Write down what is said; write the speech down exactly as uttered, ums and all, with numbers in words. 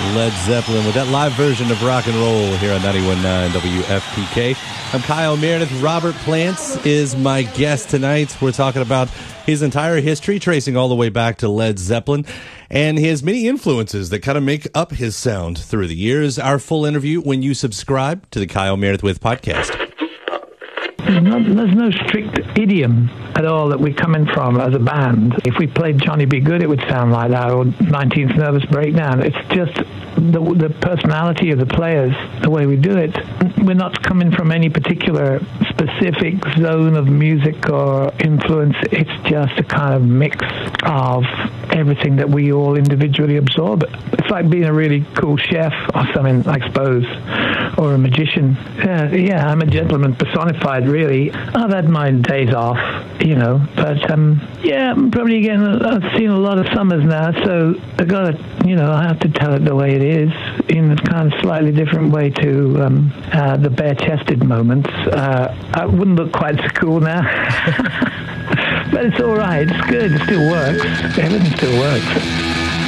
Led Zeppelin with that live version of rock and roll here on ninety-one point nine W F P K. I'm Kyle Meredith. Robert Plants is my guest tonight. We're talking about his entire history, tracing all the way back to Led Zeppelin, and his many influences that kind of make up his sound through the years. Our full interview when you subscribe to the Kyle Meredith With podcast. There's no, there's no strict idiom at all that we're coming from as a band. If we played Johnny B. Good, it would sound like that, or nineteenth Nervous Breakdown. It's just the, the personality of the players, the way we do it. We're not coming from any particular specific zone of music or influence. It's just a kind of mix of everything that we all individually absorb. It's like being a really cool chef or something, I suppose, or a magician. Yeah, yeah, I'm a gentleman personified, really. I've had my days off, you know, but um, yeah, I'm probably getting, I've seen a lot of summers now, so I got to, you know, I have to tell it the way it is, in a kind of slightly different way to um, uh, the bare-chested moments. Uh, I wouldn't look quite so cool now. But it's all right. It's good. It still works. Everything still works.